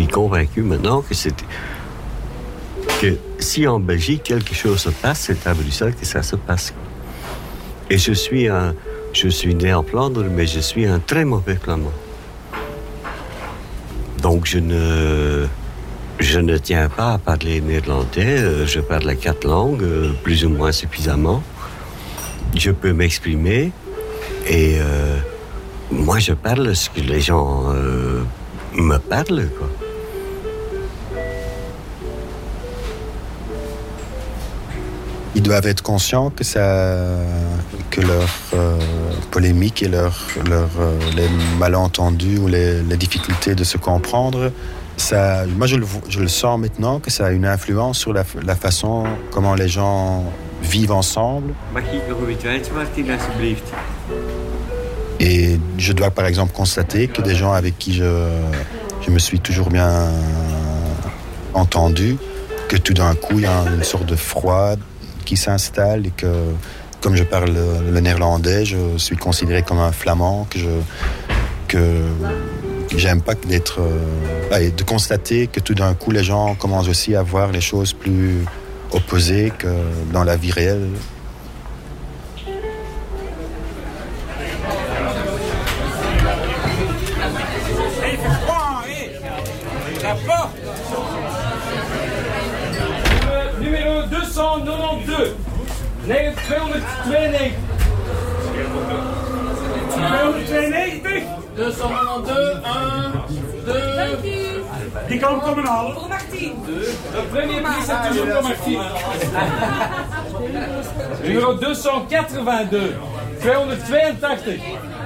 convaincu maintenant que si en Belgique quelque chose se passe, c'est à Bruxelles que ça se passe. Et je suis né en Flandre, mais je suis un très mauvais flamand. Donc je ne tiens pas à parler néerlandais. Je parle 4 langues, plus ou moins suffisamment. Je peux m'exprimer et moi je parle ce que les gens me parlent, quoi. Ils doivent être conscients que leur polémique et les malentendus ou les difficultés de se comprendre, moi je le sens maintenant que ça a une influence sur la façon comment les gens vivent ensemble. Et je dois par exemple constater que des gens avec qui je me suis toujours bien entendu, que tout d'un coup il y a une sorte de froid qui s'installe et que comme je parle le néerlandais, je suis considéré comme un flamand, que j'aime pas d'être de constater que tout d'un coup les gens commencent aussi à voir les choses plus opposées que dans la vie réelle. Numéro 292. Nee, 292. 292. 292. 1, 2. Die kan komen halen. Voor Martien. De premier prix, c'est toujours pour Martien. Numéro 282. 282.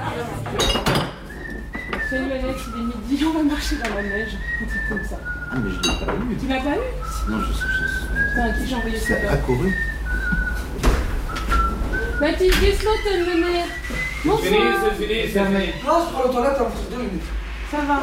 C'est une manette, il est midi, on va marcher dans la neige. Un truc comme ça. Ah, mais je l'ai pas vu. Tu l'as pas eu? Non, je sais. À qui j'ai envoyé ça? C'est accouru. Mathilde, gesloten, meneer. Bonsoir. C'est fini. Non, je prends les toilettes en 2 minutes. Ça va?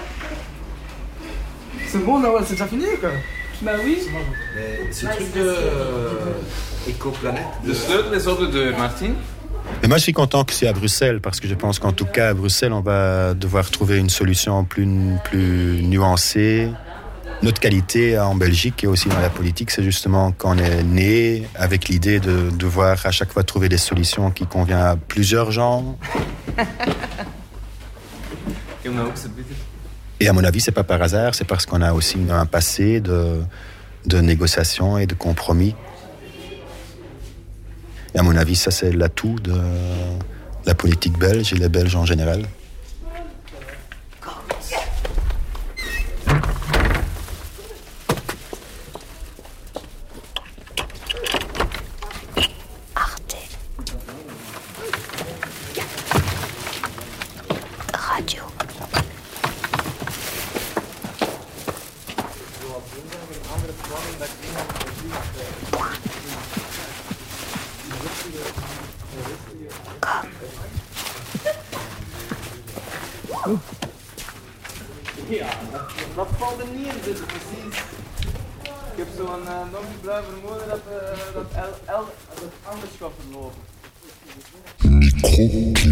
C'est bon, là, c'est déjà fini, quoi. Bah oui. Mais ce truc de écoplanète. De sleutel is op de deur, Martien. Mais moi, je suis content que c'est à Bruxelles, parce que je pense qu'en tout cas, à Bruxelles, on va devoir trouver une solution plus nuancée. Notre qualité en Belgique et aussi dans la politique, c'est justement qu'on est né avec l'idée de devoir à chaque fois trouver des solutions qui conviennent à plusieurs gens. Et à mon avis, c'est pas par hasard, c'est parce qu'on a aussi un passé de négociations et de compromis. Et à mon avis, ça c'est l'atout de la politique belge et les Belges en général. Ja, dat valt er niet in zitten, precies. Ik heb zo'n nog blij vermoeden dat anders gaat verlopen. Micro